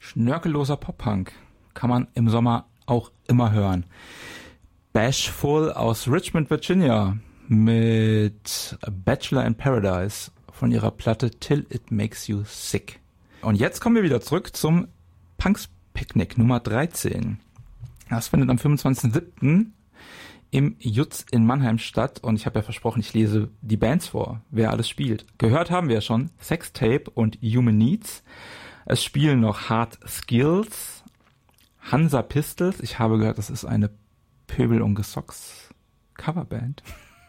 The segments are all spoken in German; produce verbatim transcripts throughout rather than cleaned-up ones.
Schnörkelloser Pop-Punk kann man im Sommer auch immer hören. Bashful aus Richmond, Virginia mit Bachelor in Paradise von ihrer Platte Till It Makes You Sick. Und jetzt kommen wir wieder zurück zum Punks Picknick Nummer dreizehn. Das findet am fünfundzwanzigsten siebten im Jutz in Mannheim statt und ich habe ja versprochen, ich lese die Bands vor, wer alles spielt. Gehört haben wir ja schon Sextape und Human Needs. Es spielen noch Hard Skills, Hansa Pistols. Ich habe gehört, das ist eine Pöbel und Gesocks Coverband.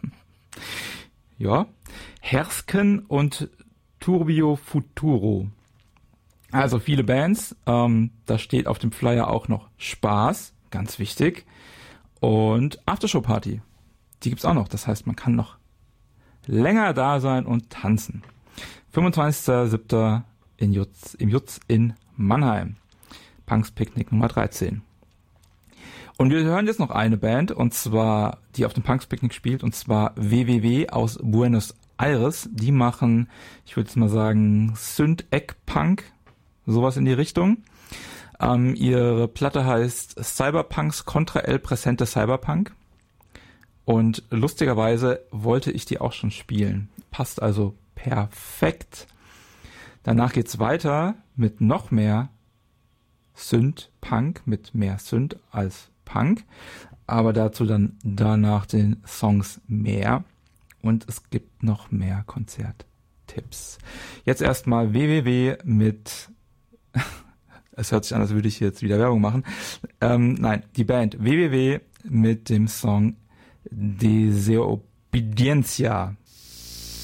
Ja. Hersken und Turbio Futuro. Also viele Bands. Ähm, da steht auf dem Flyer auch noch Spaß, ganz wichtig. Und Aftershow Party. Die gibt's auch noch. Das heißt, man kann noch länger da sein und tanzen. fünfundzwanzigsten siebten in Jutz, im Jutz in Mannheim. Punks Picknick Nummer dreizehn. Und wir hören jetzt noch eine Band, und zwar, die auf dem Punks Picknick spielt, und zwar W W W aus Buenos Aires. Die machen, ich würde jetzt mal sagen, Synth-Egg-Punk, sowas in die Richtung. Ähm, ihre Platte heißt Cyberpunks Contra El Presente Cyberpunk. Und lustigerweise wollte ich die auch schon spielen. Passt also perfekt. Danach geht's weiter mit noch mehr Synth-Punk, mit mehr Synth als Punk. Aber dazu dann danach den Songs mehr. Und es gibt noch mehr Konzerttipps. Jetzt erstmal W W W mit... Es hört sich an, als würde ich jetzt wieder Werbung machen. Ähm, nein, die Band W W W mit dem Song Desobediencia.